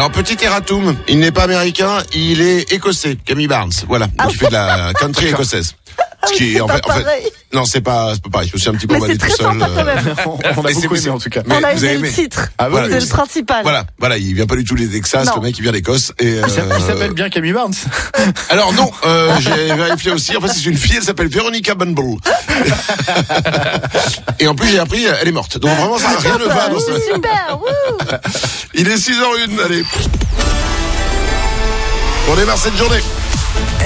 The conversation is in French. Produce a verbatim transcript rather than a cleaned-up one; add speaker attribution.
Speaker 1: Alors, petit erratum, il n'est pas américain, il est écossais, Camille Barnes. Voilà, donc il fait de la country écossaise. Ce qui,
Speaker 2: Ah,
Speaker 1: en,
Speaker 2: c'est
Speaker 1: fait,
Speaker 2: pas
Speaker 1: en fait,
Speaker 2: pareil.
Speaker 1: non, c'est pas, c'est pas pareil. Je me suis un petit peu
Speaker 2: Mais
Speaker 1: emballé
Speaker 2: c'est
Speaker 1: tout
Speaker 2: très
Speaker 1: seul.
Speaker 2: sympa quand même.
Speaker 3: On, on a
Speaker 1: Mais
Speaker 3: beaucoup
Speaker 1: c'est-
Speaker 3: aimé en tout cas.
Speaker 1: mais
Speaker 2: On a
Speaker 1: vous avez
Speaker 2: aimé le
Speaker 1: aimé.
Speaker 2: titre.
Speaker 3: Ah oui,
Speaker 1: Voilà,
Speaker 2: C'est
Speaker 3: oui.
Speaker 2: le principal.
Speaker 1: Voilà, voilà, il vient pas du tout des Texas,
Speaker 2: Non.
Speaker 1: le mec il vient d'Écosse. Et,
Speaker 3: Il s'appelle-
Speaker 1: euh,
Speaker 3: il s'appelle bien Camille Barnes.
Speaker 1: Alors non, euh, j'ai vérifié aussi. En fait, c'est une fille, elle s'appelle Veronica Bumble. Et en plus, j'ai appris, elle est morte. Donc vraiment, ça n'a rien de va dans ce...
Speaker 2: C'est super. Wouh.
Speaker 1: Il est six heures zéro un, allez. On démarre cette journée.